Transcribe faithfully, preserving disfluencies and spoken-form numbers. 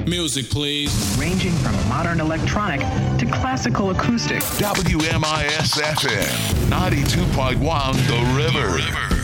Music, please. Ranging from modern electronic to classical acoustic. W M I S F M ninety-two point one The River. The River.